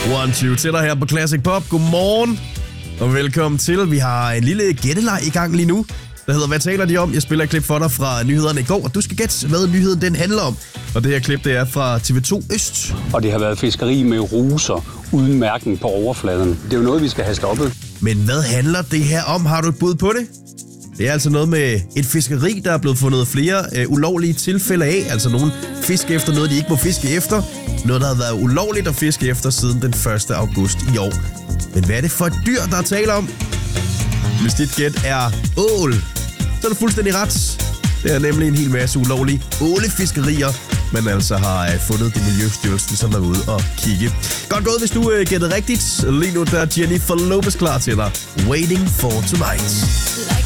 1, 2 til dig her på Classic Pop. Godmorgen og velkommen til. Vi har en lille gætteleg i gang lige nu, der hedder Hvad taler de om? Jeg spiller et klip for dig fra nyhederne i går, og du skal gætte, hvad nyheden den handler om. Og det her klip, det er fra TV2 Øst. Og det har været fiskeri med ruser uden mærken på overfladen. Det er jo noget, vi skal have stoppet. Men hvad handler det her om? Har du et bud på det? Det er altså noget med et fiskeri, der er blevet fundet flere ulovlige tilfælde af. Altså nogen fiske efter noget, de ikke må fiske efter. Noget, der har været ulovligt at fiske efter siden den 1. august i år. Men hvad er det for et dyr, der er tale om? Hvis dit gæt er ål, så er det fuldstændig ret. Det er nemlig en hel masse ulovlige ålefiskerier, man altså har fundet det Miljøstyrelsen, som er ude og kigge. Godt gået, hvis du gættede rigtigt. Lige nu der er Jennifer Lopez klar til dig. Waiting for Tonight.